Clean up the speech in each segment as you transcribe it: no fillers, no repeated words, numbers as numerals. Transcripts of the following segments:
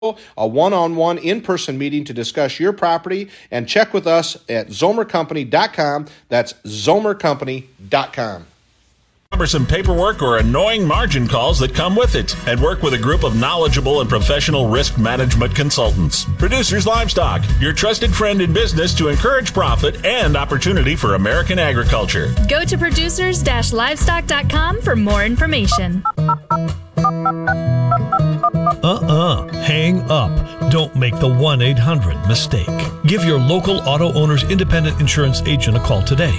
a one-on-one in-person meeting to discuss your property, and check with us at zomercompany.com. That's zomercompany.com. Cumbersome paperwork or annoying margin calls that come with it, and work with a group of knowledgeable and professional risk management consultants. Producers Livestock, your trusted friend in business to encourage profit and opportunity for American agriculture. Go to producers-livestock.com for more information. Hang up. Don't make the 1-800 mistake. Give your local auto owner's independent insurance agent a call today.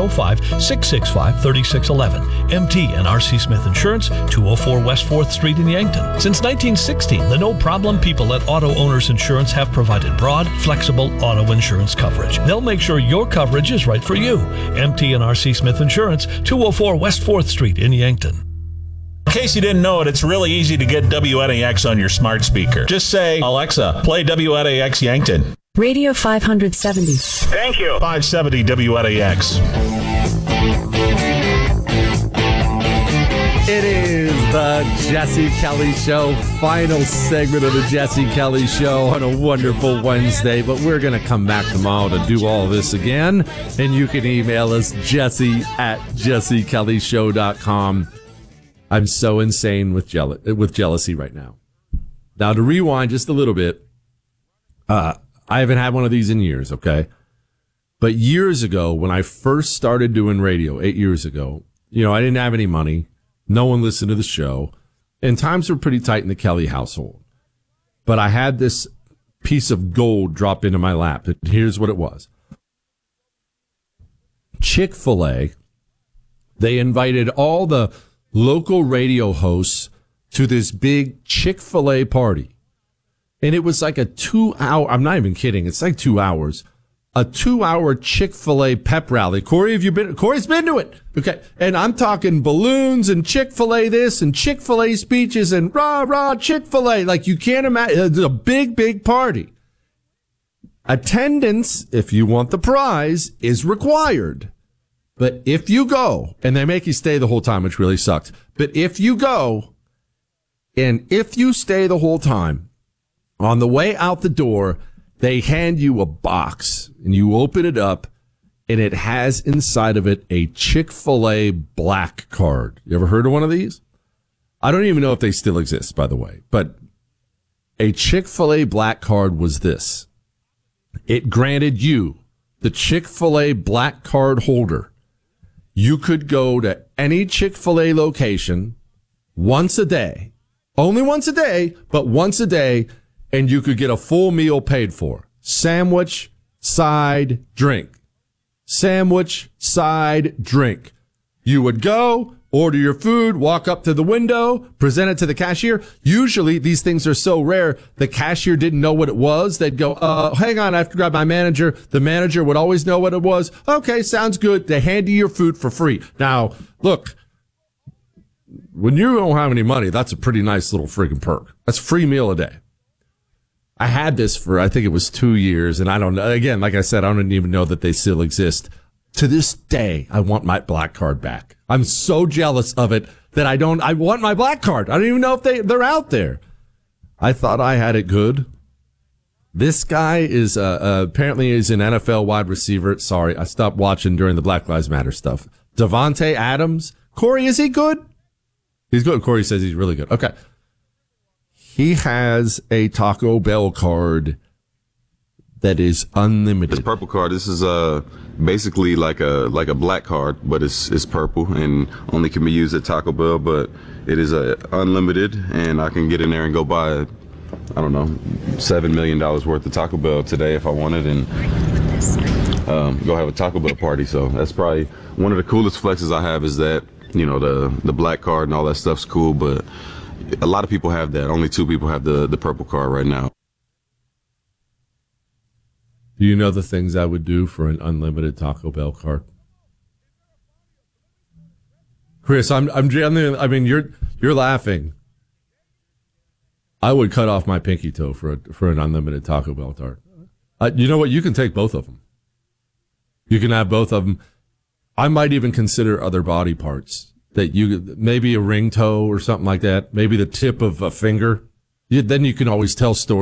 605-665-3611. MT and RC Smith Insurance, 204 West 4th Street in Yankton. Since 1916, the no-problem people at Auto Owners Insurance have provided broad, flexible auto insurance coverage. They'll make sure your coverage is right for you. MT and RC Smith Insurance, 204 West 4th Street in Yankton. In case you didn't know it, it's really easy to get WNAX on your smart speaker. Just say, Alexa, play WNAX Yankton. Radio 570. Thank you. 570 WNAX. It is the Jesse Kelly Show, final segment of the Jesse Kelly Show on a wonderful Wednesday. But we're going to come back tomorrow to do all this again. And you can email us, jesse@jessekellyshow.com. I'm so insane with jealousy right now. Now, to rewind just a little bit, I haven't had one of these in years, okay? But years ago, when I first started doing radio, 8 years ago, I didn't have any money. No one listened to the show. And times were pretty tight in the Kelly household. But I had this piece of gold drop into my lap. And here's what it was. Chick-fil-A, they invited all the local radio hosts to this big Chick-fil-A party. And it was like a 2-hour, I'm not even kidding, it's like 2 hours, a 2-hour Chick-fil-A pep rally. Corey's been to it. Okay. And I'm talking balloons and Chick-fil-A this and Chick-fil-A speeches and rah, Chick-fil-A. Like you can't imagine, it's a big, big party. Attendance, if you want the prize, is required. But if you go, and they make you stay the whole time, which really sucked. But if you go, and if you stay the whole time, on the way out the door, they hand you a box, and you open it up, and it has inside of it a Chick-fil-A black card. You ever heard of one of these? I don't even know if they still exist, by the way. But a Chick-fil-A black card was this. It granted you, the Chick-fil-A black card holder, you could go to any Chick-fil-A location once a day, only once a day, but once a day, and you could get a full meal paid for. Sandwich, side, drink. Sandwich, side, drink. You would go, order your food, walk up to the window, present it to the cashier. Usually these things are so rare, the cashier didn't know what it was. They'd go, hang on, I have to grab my manager. The manager would always know what it was. Okay, sounds good. They hand you your food for free. Now, look, when you don't have any money, that's a pretty nice little freaking perk. That's a free meal a day. I had this for, I think it was 2 years, and I don't know. Again, like I said, I don't even know that they still exist. To this day, I want my black card back. I'm so jealous of it that I want my black card. I don't even know if they're out there. I thought I had it good. This guy is, apparently is an NFL wide receiver. Sorry, I stopped watching during the Black Lives Matter stuff. Davante Adams. Corey, is he good? He's good. Corey says he's really good. Okay. He has a Taco Bell card that is unlimited. It's purple card. This is basically like a black card, but it's purple and only can be used at Taco Bell. But it is unlimited, and I can get in there and go buy, I don't know, $7 million worth of Taco Bell today if I wanted, and go have a Taco Bell party. So that's probably one of the coolest flexes I have, is that, the black card and all that stuff's cool, but a lot of people have that. Only 2 people have the purple card right now. Do you know the things I would do for an unlimited Taco Bell card? Chris, I mean, you're laughing. I would cut off my pinky toe for an unlimited Taco Bell card. You know what? You can take both of them. You can have both of them. I might even consider other body parts that maybe a ring toe or something like that. Maybe the tip of a finger. Then you can always tell stories